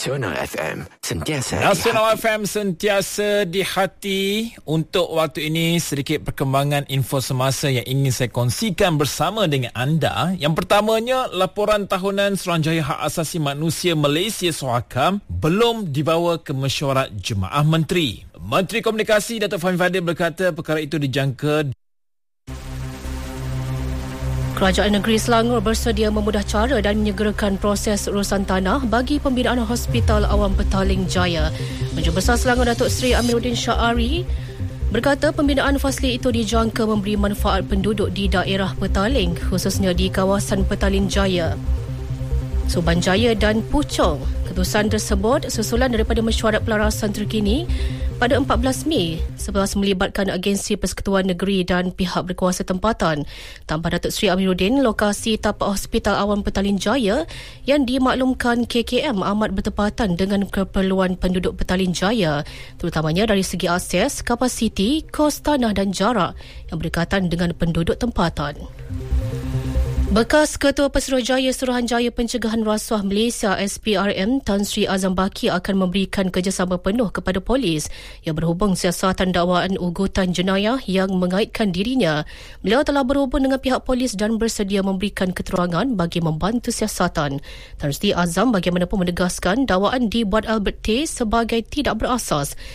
Nasional FM, sentiasa Nasional FM sentiasa di hati. Untuk waktu ini sedikit perkembangan info semasa yang ingin saya kongsikan bersama dengan anda. Yang pertamanya, laporan tahunan Suruhanjaya Hak Asasi Manusia Malaysia SOHAKAM belum dibawa ke mesyuarat Jemaah Menteri. Menteri Komunikasi Datuk Fahmi Fadzil berkata perkara itu dijangka. Kerajaan Negeri Selangor bersedia memudah cara dan menyegerakan proses urusan tanah bagi pembinaan Hospital Awam Petaling Jaya. Menteri Besar Selangor Datuk Seri Amiruddin Syahari berkata pembinaan fasiliti itu dijangka memberi manfaat penduduk di daerah Petaling, khususnya di kawasan Petaling Jaya, Subanjaya dan Puchong. Keputusan tersebut susulan daripada mesyuarat pelarasan terkini pada 14 Mei selepas melibatkan agensi persekutuan negeri dan pihak berkuasa tempatan. Tanpa Datuk Seri Amiruddin, lokasi tapak Hospital Awam Petaling Jaya yang dimaklumkan KKM amat bertepatan dengan keperluan penduduk Petaling Jaya, terutamanya dari segi akses, kapasiti, kos tanah dan jarak yang berdekatan dengan penduduk tempatan. Bekas Ketua Pesuruhjaya Suruhanjaya Pencegahan Rasuah Malaysia SPRM Tan Sri Azam Baki akan memberikan kerjasama penuh kepada polis yang berhubung siasatan dakwaan ugutan jenayah yang mengaitkan dirinya. Beliau telah berhubung dengan pihak polis dan bersedia memberikan keterangan bagi membantu siasatan. Tan Sri Azam bagaimanapun menegaskan dakwaan dibuat Albert Tay sebagai tidak berasas.